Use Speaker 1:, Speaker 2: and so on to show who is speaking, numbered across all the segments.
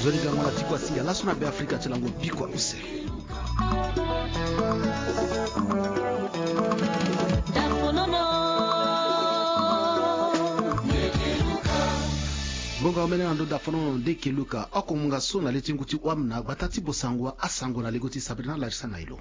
Speaker 1: zoni gango na tikwa si ya laso na be Afrika chelango bikwa use bonga omene na ndoda fono ndeke luka oko munga so na leti nguti wamna batati bosangwa asango na legoti Sabrina Larissa Nailo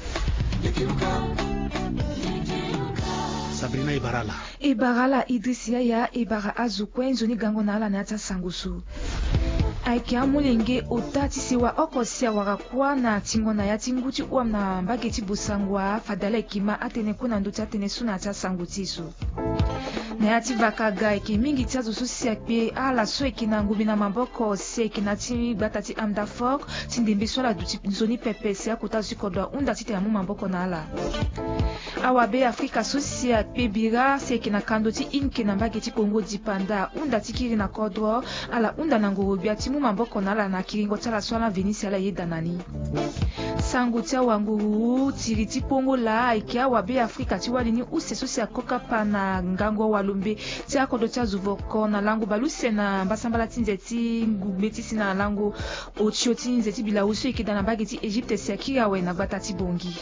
Speaker 1: Sabrina
Speaker 2: Ibarala Idrisia ya Ibara Azukwe nzoni gango na ala na ata sangusu aiki amulenge otati siwa okosia wakakuwa na tingo na yati nguti wamna mbageti bosangwa fadala ekima atene kuna nduti atene suna ata sangutisu na yati vakaga eki mingi tiazo susi akpe ala so eki na ngubi na mamboko se eki na ti batati amda fok tindembe swala duti nzoni pepe se akota zikodwa unda tite ya mu mamboko na ala awabe Afrika susi akpe bira se eki na kando ti inke na mbageti Kongo dipanda unda tikiri na kodro ala unda na ngorobia ti mu mamboko na ala na kiringo tala swala venisi ala yeda nani sangu tia wanguru tiri ti pongo la eki awabe Afrika ti walini use susi akoka pa na ngango walumbe ti akodo tia zuvoko na langu baluse na mbasambala ti nzeti ngugbe ti si na langu otio ti nzeti bila uso ekeda na mbage ti Egypte si akiri awe na gbata ti bongi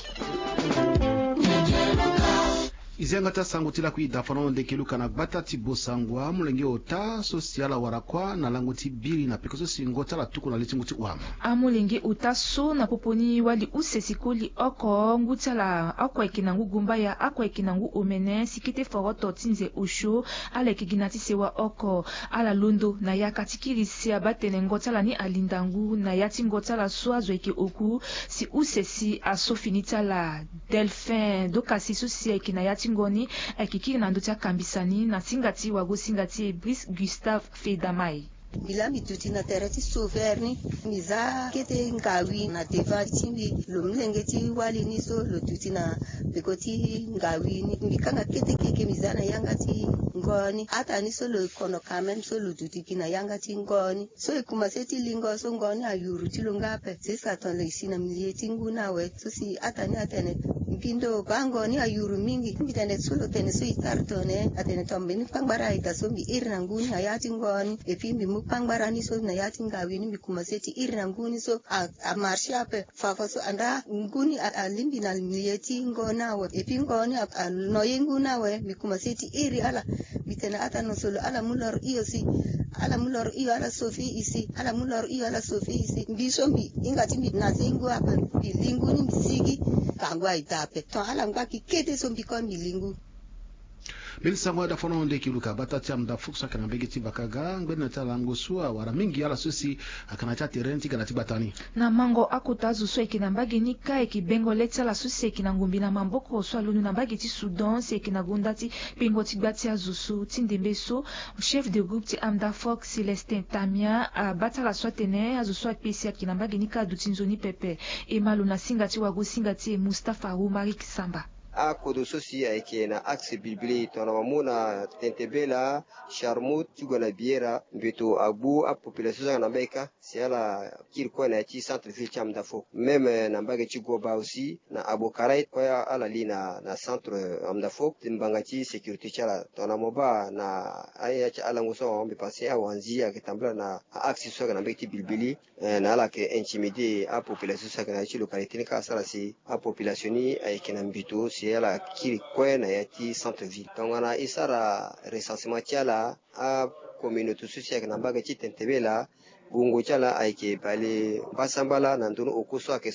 Speaker 1: izenga ta sangu tila kuida fono ndeke luka na gbata ti bosangwa mulenge ota sosiala warakwa na langu ti biri na pekoso singo tala tuku na leti nguti wama
Speaker 2: amulenge ota so na poponi wali usesikoli oko ngutala oko ekina ngugumba ya oko ekina ngu omene sikite foroto tinze osho ala ekigina ti sewa oko ala londo na yakatikiri si abatene ngotala ni alindangu na yati ngotala so azo eke oku si usesi asofinitala delphin dokasi susi ekina yati ngoni akikiri na ndotia kambisani na singati wago singati Brice Gustave Fedamai
Speaker 3: bila mituti na tereti soverni miza kete ngawi na deva timbi lo mlenge ti wali ni so lo tuti na pekoti ngawi ni mbikanga kete keke mizana yanga ti ngoni ata ni so lo kono kamen so lo tuti kina yanga ti ngoni so ikuma seti lingo so ngoni ayuru ti lo ngape sesa ton le sina milieti nguna we so si ata ni atene mpindo bango ni ayuru mingi mbitane so lo tene so itartone atene tombe ni pangbara ita so mbi irna nguni ayati ngoni epimbi pangbarani so na yati ngawini mikuma seti iri na nguni so a marshape fafaso anda nguni alimbi na milieti ngonawe epi ngoni noye ngunawe mikuma seti iri ala bitena ata no solo ala mulor iyo si ala mulor iyo ala sofi isi ala mulor iyo ala sofi isi mbiso mbi ingati mbi na sengu apa bilingu ni misigi kangwa itape to ala ngaki kete so mbikon bilingu
Speaker 1: Bili sangwa da fono ndeke luka batati amda fuksa kana begeti bakaga ngwena tala ngosua wara mingi ala susi akana cha terenti kana tibatani
Speaker 2: na mango akutazu so ekina mbage ni ka ekibengo leta la susi ekina ngumbi na mamboko so alunu na mbage ti Sudan se ekina gundati pingo ti gbati azusu tindembe so chef de groupe ti amda fok Celestin Tamia bata la swatene azusu akpesi akina mbage ni ka dutinzoni pepe emalu na singati wago singati Mustafa Umari Kisamba
Speaker 4: a kodo sosi ayke na axe bilbili tona mamuna tentebela charmut tugona biera mbeto agbu a population na beka siala kirko na ci centre ville cham dafo même na mbage ci goba aussi na abokaray ko ala lina na centre amdafo timbangati sécurité chala tona moba na aya ci ala ngoso on be passer a wanzi ak tambla na axe so na mbeki bilbili na ala ke intimider a population sa na ci localité ka sala si a population ni ayke na mbito la kiri kwena yati centre ville donc ana isara recensement tiala a communauté sociale na mbaga ci tentebela bungo tiala ayke bale basambala na ndono okuso ake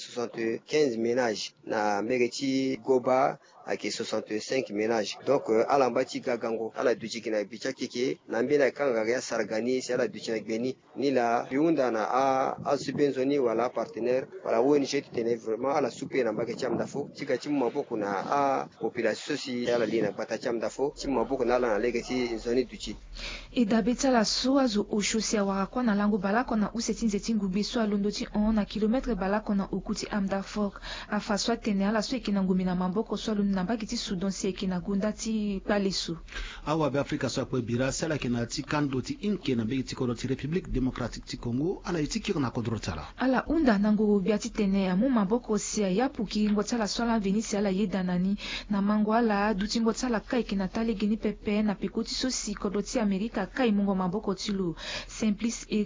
Speaker 4: 75 ménages na mbege ci goba ake 65 ménages donc ala mbati gagango ala duci kina bicha keke na mbina kanga ya sargani si ala duci na gbeni ni la biunda na a subventioni wala partenaire wala woni jeti tene vraiment ala souper na mbage cham dafo tika ci maboko na a population si ala lina bata cham dafo ci maboko na ala na legati zoni duci
Speaker 2: idabeta la soazo oshosi awakwa na lango balako na usetinze tingubi so alondo ti on na kilometre balako na okuti amda fok afaswa tene ala so ekina ngumi na mamboko so alondo na mbagi ti Sudan si ekina gunda ti palesu
Speaker 1: awa be Afrika so akwe bira sela kina ti kando ti inke na mbegi ti kodo ti République démocratique ti Congo ala iti kiro na kodro tala
Speaker 2: ala unda na ngoro bia ti tene amu mamboko si ya puki ngo tala so ala venisi ala yeda nani na mango ala duti ngo tala ka ekina tale geni pepe na pekoti so si kodo ti Amerika kai mungo mamboko ti lu Simplice Eric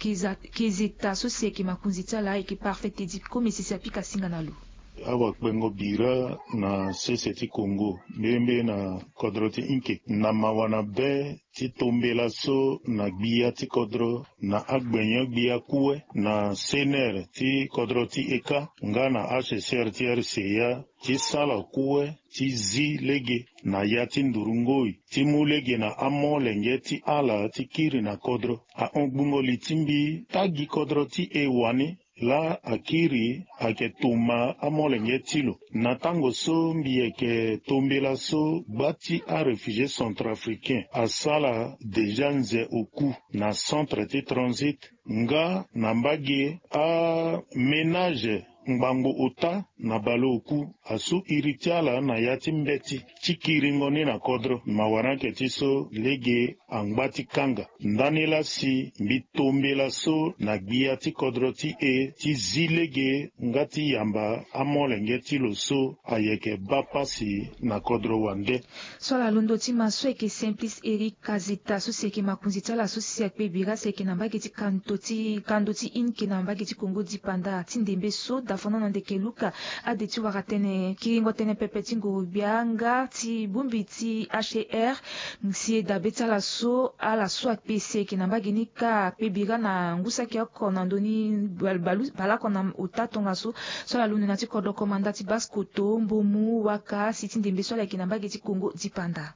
Speaker 2: kezeta sosieki makunzitala eke parfait edi komesisi apika singa na lu.
Speaker 5: Awa kwengo bira na CCT Congo mbembe na kodro ti inke na mawana be ti tombela so na gbia ti kodro na agbenyo gbia kuwe na sener ti kodro ti eka nga na HCR ti RCA ti sala kuwe ti zi lege na ya ti ndurungoi ti mu lege na amo lenge ti ala ti kiri na kodro a ongbungoli timbi tagi kodro ti ewani la akiri ake tuma amolenge tilo na tango so mbieke tombela so bati a réfugié centrafricain asala deja nze oku na centre ti transit nga na mbagi a ménage ngbango ota na balo oku asu iritiala na yati mbeti chikiri na kodro mawaranke tiso lege angbati kanga ndanila si mbitombela so na gbia ti kodro ti ti zilege ngati yamba amolenge tilo so ayeke bapasi na kodro wande
Speaker 2: sola lundo ti maso eke Simplice Eric Kazeta so seke makunzi tala so siakpe bira seke na mbage ti kando ti inke na mbage ti Congo di panda ti ndembe so dafona na ndeke luka ade ti wara tene kiringo tene pepe ti ngorobianga ti bumbi ti HCR si dabe tala so ala so akpe seke na mbage ni ka akpe bira na ngusa ki oko na ndoni balako na utatonga so sola lundo na ti kodo komanda ti baskoto mbomu waka si ti ndembe so ala na mbage ti Congo di panda.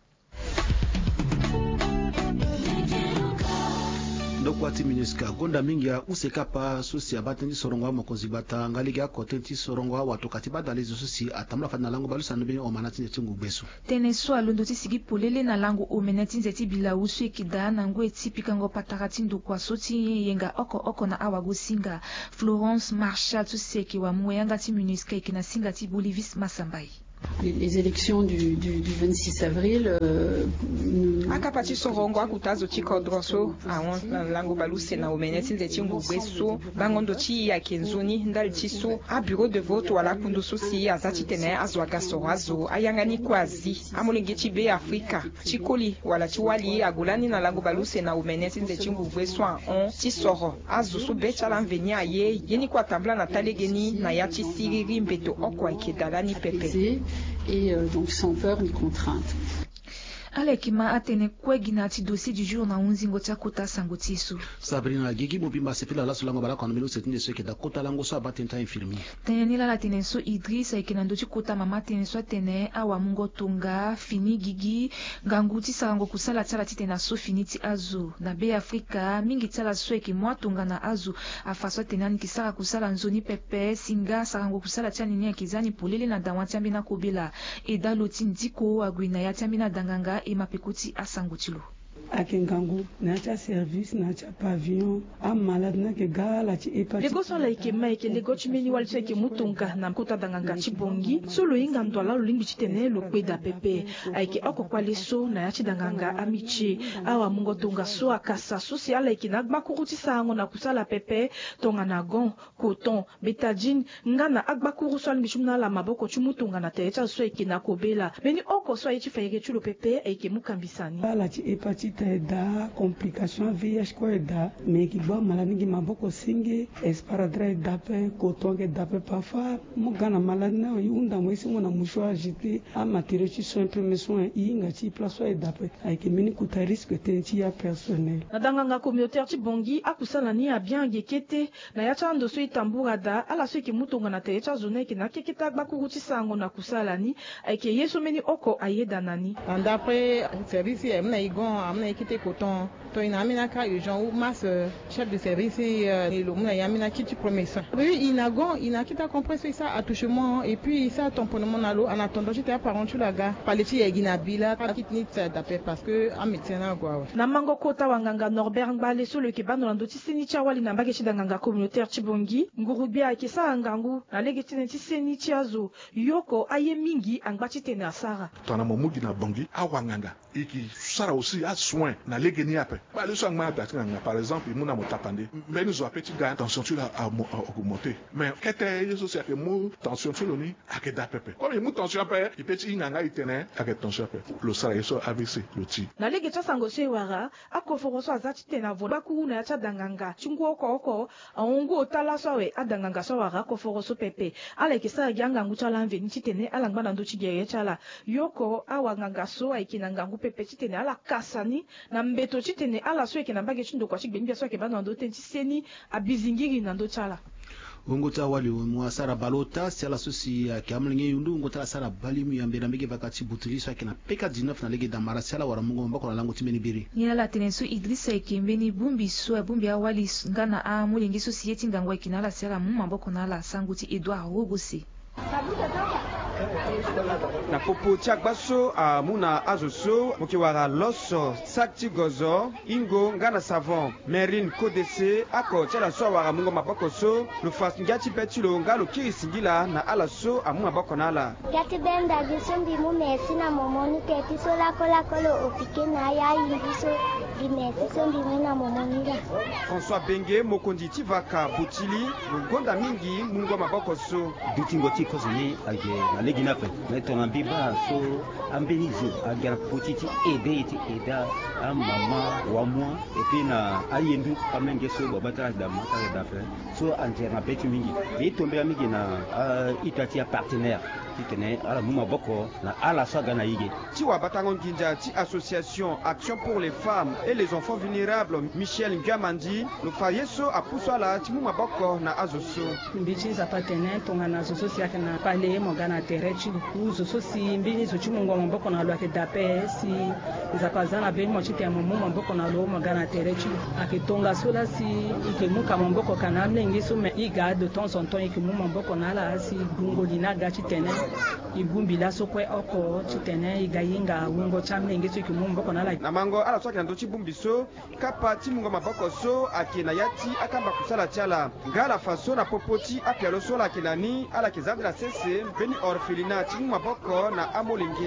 Speaker 1: Ndoko ati MINUSCA gonda mingi ya useka pa susi abate ndi sorongo wa mokonzi bata ngaligi ya kote ndi sorongo wa watu katiba dalizo susi atamla fadna langu balusa nubini omanati nje tungu besu.
Speaker 2: Tene so alundo ti sigi polele na langu omenati nje ti bila usu ekida na ngwe ti pikango patakati ndukwa so ti yenga oko na awago singa. Florence Marshall tu seki wa mweyanga ti MINUSCA ekina singa ti Bolivis Masambai.
Speaker 6: Les élections du 26 avril
Speaker 7: akapati sorongo akutazo ti kodroso awon lango baluse na omeneti nze ti ngugbeso bangondo ti ya kenzoni ndali ti so a bureau de vote wala kundu so si azati tene azwaga sorazo ayangani kwazi amolingi ti be Afrika ti koli wala ti wali agulani na lango baluse na omeneti nze ti ngugbeso on ti soro azu so be chala mveni aye yeni kwa tambla na talegeni na ya ti siriri mbeto oko akedalani pepe
Speaker 6: et donc sans peur ni contrainte.
Speaker 2: Alekima atene kwegi na ti dossier du jour na unzingo tia kota sango tisu.
Speaker 1: Sabrina Gigi mobimba sefila la solango bala kono melo setinde so ke da kota lango so abatenta infirmier.
Speaker 2: Tene la tene so Idrissa ekena ndo ti kota mama tene so tene awa mungo tunga fini Gigi gangu ti sarango kusala tsala ti tena so fini ti azu na be Afrika mingi tsala so eke mwa tunga na azu afaso tene ani kisara kusala nzoni pepe singa sarango kusala ti anini akizani polele na dawa ti ambina kobela edalo ti ndiko agwina ya ti ambina danganga e mapekuti asangutilo.
Speaker 8: Akengangu na cha service na cha pavillon a malade na ke gala ci hepatite
Speaker 9: lego so la ke mai ke lego ci meni wal ke mutunga na kota danganga ci bongi so lo inga ndola lo limbi ci tene lo kweda pepe ay ke oko kwale so na ya ci danganga amici awa mungo tunga so akasa social ay ke na gbakuru ci sango na kusala pepe tonga na gon coton betadine nga na agbakuru so limbi chumna la maboko ci mutunga na techa so ke na kobela meni oko so ay ci fayege ci lo pepe ay ke mukambisani
Speaker 8: la ci hepatite da complication VIH ko da mais ki ba malani ki maboko singe esparadrap dape coton ke dape parfois mo gana malade na unda mo isi na mouchoir agité a matériau ci soin premier soin inga ci place e dape ay ke mini kuta risque te ya personnel
Speaker 9: na danganga communautaire ci bongi akusala ni a bien gekete na ya chando so itambura da ala so ke mutonga na te cha zone ke na keketa bakuru ci sango na kusala ni ay ke yeso meni oko ayeda nani
Speaker 7: d'après service amna igon amna ekite coton to ina amina ka urgent ou masse chef de service et le mona yamina kiti premier soin oui inagon ina kita compressé ça attouchement et puis ça tamponnement na l'eau en attendant j'étais parent tu la gars paleti yegina bila kitni d'après parce que a médecin na quoi
Speaker 9: na mango kota wanganga Norbert Ngbale so le ke bano lando tiseni cha wali na mbage chidanganga communautaire chibongi ngurubia ke sa ngangu na lege tiseni chiazo yoko aye mingi angbachi tene asara
Speaker 10: tona momudi na bongi awanganga iki sara aussi as soin na legeni ape ba le so ngma aplati nga par exemple imuna motapande mais nous appeti ga tension tu la a augmenter mais kete yeso c'est que mo tension tu loni akeda pepe comme mo tension ape ipeti nganga itene akeda tension ape lo sala yeso AVC lo ti
Speaker 9: na lege cha sango se wara akoforoso azati tena vola ku na cha danganga chungu oko aungu otala sawe adanganga so wara akoforoso pepe ala kisa gyanga nguchala mveni chitene ala ngana ndo chigere chala yoko awanganga so aikinanga ngu pepe chitene ala kasani na mbeto chitene ala so ekena mbage chindo kwa chigbengi so ekebana ndo tentiseni abizingiri na ndo chala
Speaker 1: ungota wali mwasara balota siala susi kiamlinge yundu ungota sara balimu ya mbera mbege vakati butiliso akina peka 19 na lege damara siala wara mungo mbako na lango timeni biri
Speaker 2: nina la tenesu Idrissa ikembeni bumbi so bumbi awali ngana a mulingi society ngangwa kinala siala mumma mbako na la sanguti Edouard Rogosi
Speaker 11: na popo tiagbaso a muna azoso mokiwara loso sakti gozo ingo ngana savon Marine Kodese ako tiala so wara mungo maboko so lo fas ngati petilo ngalo kirisingila na ala so a muna boko nala
Speaker 12: gati benda gisombi mu mesi na momoni teti so la kola kolo opike na ya indiso di mesi sombi mu na momoni la
Speaker 11: François Benge mokondi tivaka butili ngonda mingi mungo maboko so
Speaker 13: dutingo tikozoni age na legina pe na biba so ambenizo agar potiti ede eda a mama wa moi et puis na ayendu amenge so babata da mata da pe so antena betu mingi et tombe mingi na itatia partenaire kitene ala muma boko na ala saga na yige
Speaker 11: tiwa batangon ginja ti association action pour les femmes et les enfants vulnérables Michel Ngamandi lo fayeso apusala ti muma boko na azoso
Speaker 8: mbichi za partenaire tonga na azoso ya na pale mogana terechi uzo so si mbini so chimungo mboko na lo akedape si za pazana be mo chite mumuma mboko na lo mogana terechi aketonga sola si ikemuka mboko kana mlengi so me iga de temps en temps ikemuma mboko na la si bungo linaga chitene ibumbi la sokwe oko chitene igayinga wungo chamlenge so ikimumbo kona la
Speaker 11: na mango ala soki ndo chibumbi so kapa timungo maboko so akina yati akamba kusala tiala ngala faso na popoti apelo so la kinani ala kizandi la sese beni orphelinat timungo maboko na amolingi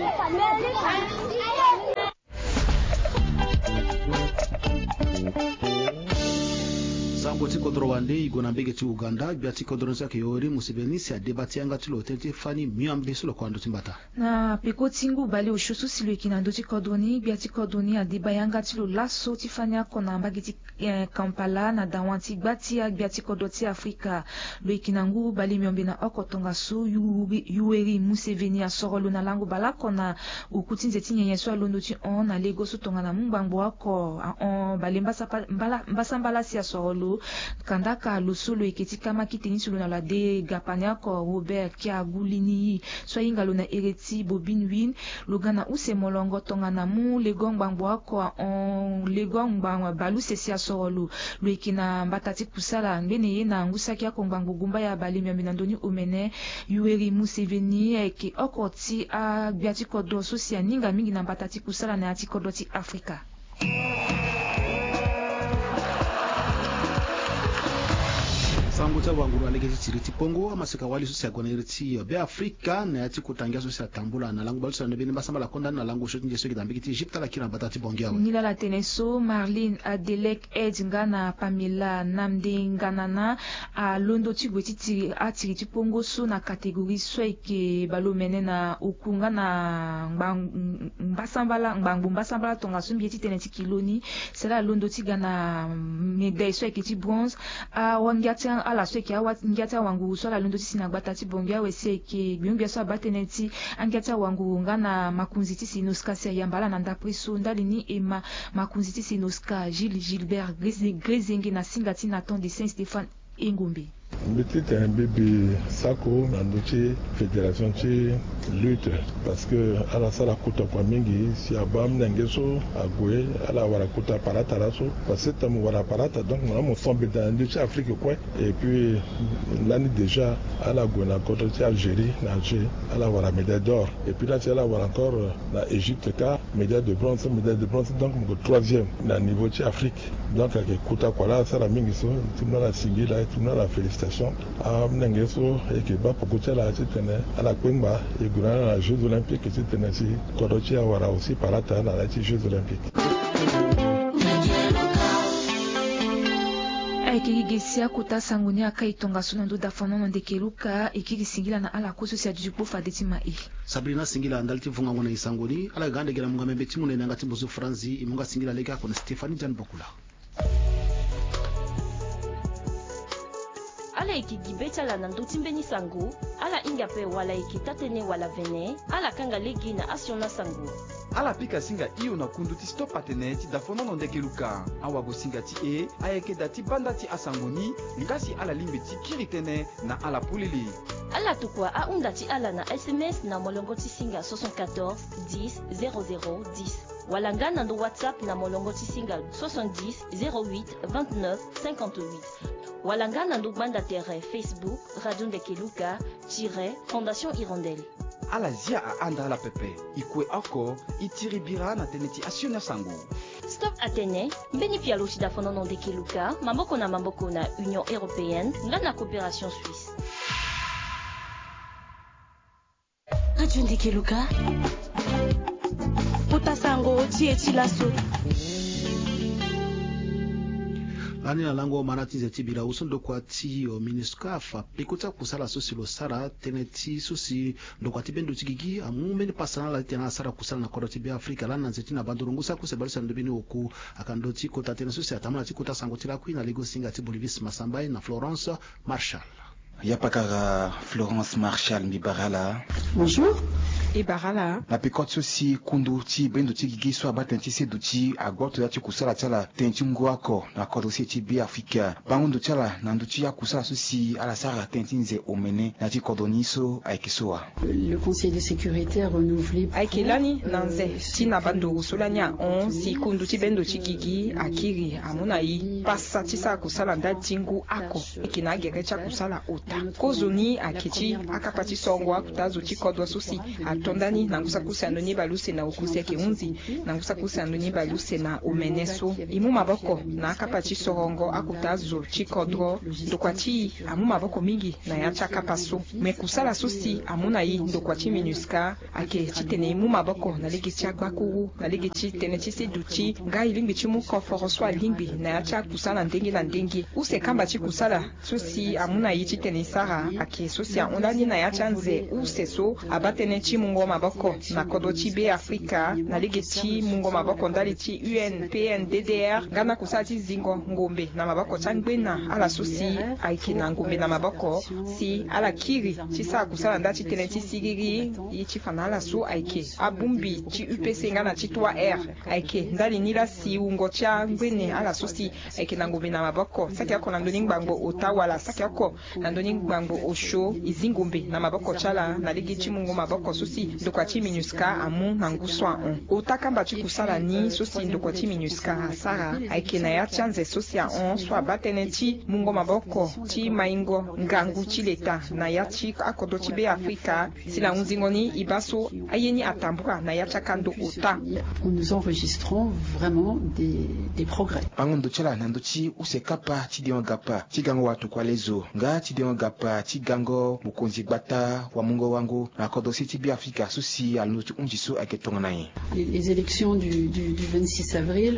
Speaker 1: sango tiko drowande igona mbege ti Uganda bia tiko dronza ke yori Museveni si adebati anga tilo tente fani miambe sulo kwa ndo timbata
Speaker 2: na peko tingu bali ushusu silo ikina ndo tiko droni bia tiko droni adeba yanga tilo laso tifanya kona mbage ti Kampala na dawanti gbati ya bia tiko doti Afrika lo ikina ngu bali miambe na okotonga su yuweri Museveni ya sorolo na lango bala kona ukutinze tinye yesu alondo ti on na Lagos tonga na mungbango wako on bali mbasambala si ya sorolo kandaka lusulu ikitika makitini sulu na la de gapanya ko Robert Kiagulini so ingalo na ereti Bobin Win lugana use molongo tonga na mu legong bangbo ko on legong bangwa balu sesia solo luikina mbatati kusala ngene yena ngusaki ko bangbo gumba ya balimi minandoni umene Yoweri Museveni eki okoti a biati ko do sosia ninga mingi na mbatati kusala na ati ko doti Afrika
Speaker 1: sanguta wanguru alegezi tiriti pongo amasika wali susi agona iriti be Afrika na yati kutangia susi atambula na langu balusa na bini basamba la konda na langu shoti njeso kidambiki Egypte la kina batati bongia we
Speaker 2: nila la teneso Marlene Adelek Edngana Pamela Namde Nganana a londo tigwetiti atiriti pongo so na kategori sweke balomene na ukunga na mbasambala tonga sumbieti teneti kiloni sela londo tigana medai sweke ti bronze a wangiati ala sweke awa ngiata wangu so la londo ti sina batati bongia we seke gbimbia so bateneti angiata wangu ngana makunzi ti sinoska sia yambala na ndapriso ndali ni ema makunzi ti sinoska Gilbert Grézingue na singati na ton de Saint-Stéphane Engombe
Speaker 14: Petit un bébé sako na ndochi fédération chi lutte parce que ala sala kuta kwa mingi si abam nengeso agwe ala wara kuta parata raso parce que tamu wara parata donc on a sombe dans ndochi Afrique quoi et puis l'année déjà ala gona contre Algérie na Alger ala wara médaille d'or et puis là c'est ala wara encore na Égypte ka médaille de bronze donc mon troisième na niveau chi Afrique donc avec kuta kwa la sala mingi so tumna la singila tumna la félicitations Nengeso et que va pour coûter la titane à la Quimba et Gurana à Jeux Olympiques et titane si Korochi Awara aussi par la Tana à la Jeux Olympiques.
Speaker 2: ikigigesia kuta sanguni akaitonga suna ndo dafanono ndekeluka ikigisingila na ala kusu sia jukufa detima
Speaker 1: Sabrina singila andaliti vunga ngona isangoni ala gande gela munga membe timu ne ngati mbuzu Franzi imunga singila lega kona Stephanie Jan Bokula
Speaker 15: ala ikigibecha la nanduti mbeni sangu ala ingape wala ikitatene wala vene ala kanga legi na asiona sangu
Speaker 16: ala pika singa iyo na kundu ti stop atene ti dafonono ndekeluka awago singa ti ayeke ti banda ti asangoni ngasi ala limbe ti kiri tene na ala pulili
Speaker 15: ala tukua aunda ti ala na SMS na molongo ti singa 74 10 00 10 wala nga na ndo WhatsApp na molongo ti singa 70 08 29 58 wala nga na ndo banda tere Facebook Radio Ndekeluka Fondation Hirondelle
Speaker 16: ala zia aanda ala pepe ikue ako itiribira na tene ti asiona sangu
Speaker 15: Stop Atene mbeni pia lochi dafonono Ndekeluka mamboko na Union Européenne nga na Coopération Suisse
Speaker 17: Radio Ndekeluka pota sango tie ti laso
Speaker 1: Lani na lango manati zeti bila usondo kwa ti o MINUSCAF pikuta kusala sosi lo sara teneti sosi ndo kwa tibendo tigigi amumeni pasana la tena sara kusala na kodoti bia Afrika lana zeti na bandurungusa kusebalisa ndobini oku akandoti kota tena sosi atamana ti kota sangoti la kuina Lagos singa ti Bolivis Masambai na Florence Marshall.
Speaker 18: Yapakara Florence Marshall Mibarala.
Speaker 6: Bonjour.
Speaker 7: Ibarala.
Speaker 18: Na pikot aussi kundu ti bendo ti gigi so abatenti se duti agoto ya ti kusala tala tenti ngwako na kodo se ti bi Afrika. Bangundo tala na nduti ya kusala sosi ala sara tenti nze omene na ti kodoniso aikisoa.
Speaker 6: Le Conseil de sécurité a renouvelé
Speaker 7: aikilani nanze tina bandu sulanya on si kundu ti bendo ti gigi akiri amuna yi passa ti sa kusala nda tingu ako ikina gere cha kusala ota kozuni akichi akapati songwa kutazo ti kodwa sosi tondani nangusa kusando ni baluse na ukusia keunzi nangusa kusando ni baluse na umeneso imu maboko na akapati sorongo akutazo chikodro ndokwati amu maboko mingi na yacha kapaso mekusala sosi amuna yi ndokwati MINUSCA ake chitene imu maboko na ligi chagbaku na ligi chitene chisi duchi ngai limbi chimu konforo swa limbi na yacha kusala ndengi na ndengi use kamba chikusala sosi amuna yi chitene sara ake sosi ondani na yacha nze use so abatene chimu mungo maboko na kodo ti be Afrika na ligi ti mungo maboko ndali ti UNPN DDR ngana kusati zingo ngombe na maboko changwena ala sosi aiki na ngombe na maboko si ala kiri ti sa kusala ndati tene ti sigiri yi ti fanala so aiki abumbi ti UPC ngana ti 3R aiki ndali nila si ungo cha ngwene ala sosi aiki na ngombe na maboko saki ako na ndoni ngbango otawala saki ako na ndoni ngbango osho izingombe na maboko chala na ligi ti mungo maboko sosi ndokwati MINUSCA amu na nguswa on otakamba ti kusala ni sosi ndokwati MINUSCA asara aike na ya chanze sosi a on so abatene ti mungo maboko ti maingo ngangu ti leta na ya ti akodo ti be Afrika sila unzingo ni ibaso ayeni atambura na ya chakando ota.
Speaker 6: Nous enregistrons vraiment des progrès.
Speaker 18: Bangondo chala nando ti use kapa ti dion gapa ti gango watu kwa lezo nga ti dion gapa ti gango mukonzi gbata wa mungo wangu na kodo si ti bi Afrika souci à notre unjiso aketonganai.
Speaker 6: Les élections du 26 avril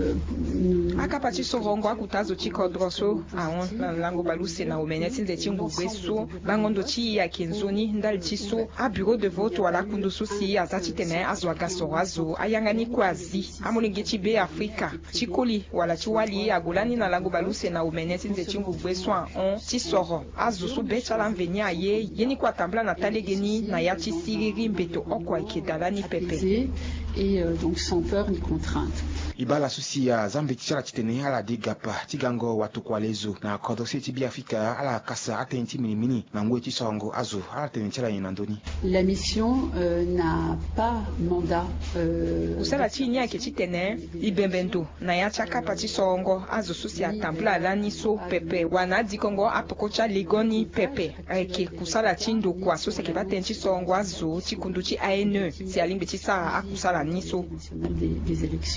Speaker 7: akapati sorongo akutazo chikodroso awon lango baluse na omeneti nze chingugweso bangondo chi ya kenzoni ndal chiso a bureau de vote wala kundu susi azati tene azwaga sorazo ayangani kwazi amulingi chibe Afrika chikoli wala chiwali agulani na lango baluse na omeneti nze chingugweso on chisoro azusu bechala mvenya ye yeni kwa tambla na talegeni na ya chisiri mbeto okwa ikedalani pepe
Speaker 6: et donc sans peur ni contrainte.
Speaker 18: Ibala susi ya zambe chala chitene ala digapa tigango watu kwa lezo na kodo seti bi Afrika ala kasa atenti mini na ngwe ti songo azo ala tene chala inandoni.
Speaker 6: La mission n'a pas mandat
Speaker 7: usala chini yake chitene ibembendo na ya chaka pati songo azo susi atambla lani so pepe wana dikongo apokocha ligoni pepe eke kusala chindo kwa sose ke batenti songo azo chikundu chi ANE si alimbe chi sa akusala niso
Speaker 6: des élections.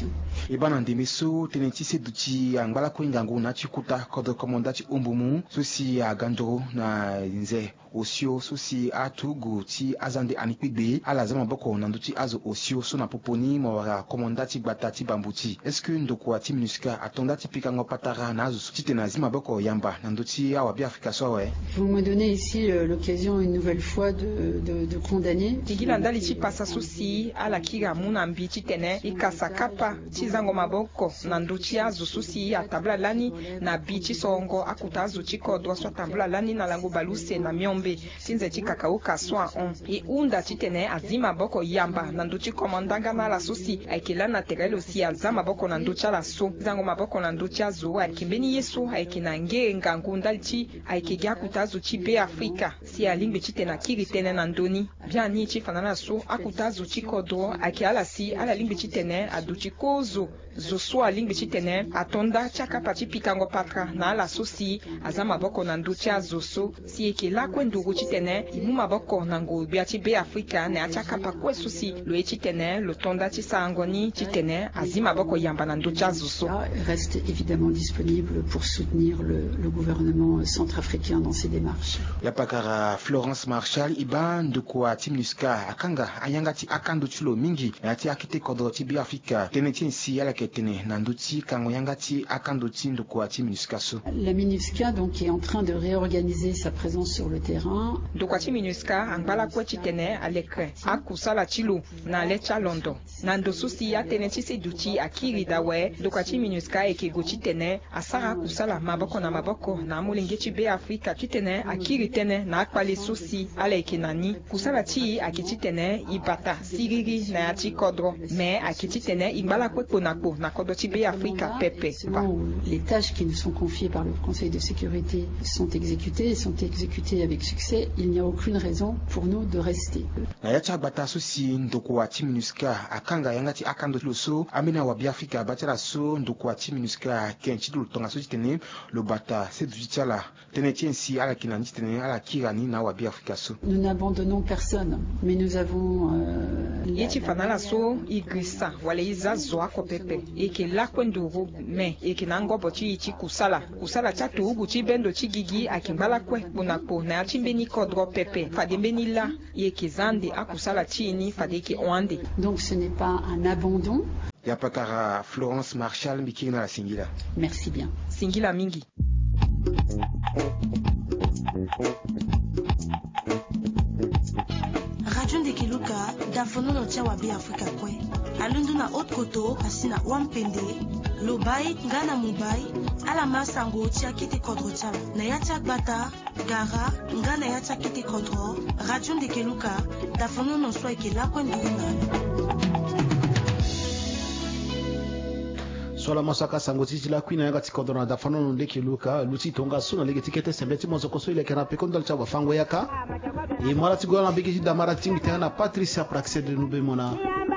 Speaker 18: ibana ndeme so tenenti se duchi angbala ko ingangu na chikuta kodro komondachi umbumu susi agandoro na nze osio susi atugu ti azande anikpigbe ala zama boko na nduchi azo osio so na poponi mawara komondati batati bambuti est-ce que ndoko ati minuska atondati pikango patara na azo sutite na zima boko yamba na nduchi awa bi Afrika so we.
Speaker 6: Vous me donnez ici l'occasion une nouvelle fois de condamner
Speaker 7: tigila ndali chi pasa susi ala kiga muna mbichi tene ikasa kapa chizango maboko na nduchi azo susi atabla lani na bichi songo akutazo chikodwa so tabla lani na lango baluse na miombe sinze chikakauka swa on e unda chitene azima boko yamba na nduchi komandanga na la susi aikila na terelo si azama boko na nducha la so zango maboko na nducha zo aikimbeni yesu aikinange ngangu ndalchi aikigya kutazo chibe Afrika si alimbe chitena kiri tene na ndoni biani chifanana so akutazo chikodo akiala si ala limbe chitene aduchi kozo zo so alimbe chitene atonda chaka pachi pikango patra na ala susi azama boko na nducha zo so si ekila kwendugu chitene imu maboko na ngo biachi be Afrika ne achaka pa kwe susi lo chitene lo tonda chisangoni chitene azima boko yamba na nducha zo so
Speaker 6: reste évidemment disponible pour soutenir le gouvernement centrafricain dans ses démarches.
Speaker 18: Yapakara Florence Marshall iban de kwa timnuska akanga ayangati akando chulo mingi yati akite kodro tibi Afrika teneti si ala ketene nanduti kango yangati akando tindo kwa timnuska so.
Speaker 6: La MINUSCA donc est en train de réorganiser sa présence sur le terrain.
Speaker 7: Do kwa MINUSCA angbala kwa chitene alekre akusala chilo na lecha London nando susi ya teneti se duchi akiri dawe do kwa MINUSCA ekego chitene asara kusala maboko na maboko na mulenge chibe Afrika chitene akiri tene na akpali susi ala ekinani kusala chi akichitene ibata siriri na yachi kodro me akichitene imbala kwepo na kodro chibe Afrika pepe.
Speaker 6: Les tâches qui nous sont confiées par le Conseil de sécurité sont exécutées et sont exécutées avec succès. Il n'y a aucune raison pour nous de rester.
Speaker 18: Na yacha bata susi ndoko wa MINUSCA akanga yangati akando loso amina wa bi Afrika batala so ndoko wa MINUSCA kenchi tonga so chitene lo bata se duchala teneti si ala kinani chitene ala kirani na wa bi Afrika so.
Speaker 6: Nous n'abandonnons personne, mais nous avons
Speaker 7: yechi fanala so igrisa wale iza zoa ko pepe eke la kwenduru me eke nango bochi ichi kusala chatu ugu chibendo chigigi akimbala kwe bunako na chimbeni kodro pepe fadembeni la eke zande akusala chini fadeke oande.
Speaker 6: Donc ce n'est pas un abandon.
Speaker 18: Yapakara Florence Marshall mikina la singila.
Speaker 6: Merci bien.
Speaker 7: Singila mingi.
Speaker 17: Radio Ndekeluka dafono no tia wa bi Afrika kwe alundu na haute koto asina wampende lobai ngana mubai ala masango tia kiti kodro tia na yacha bata gara ngana yacha kiti kodro Radio Ndekeluka dafono no so ekela kwenduna
Speaker 1: sola masaka sango titi la kwina yanga tikodro na dafano no Ndekeluka luti tonga suna lege tikete sembeti mozo koso ile kana pekondo cha bafango yaka e mara tigola mbiki damara tingi tena Patricia Praxede nube mona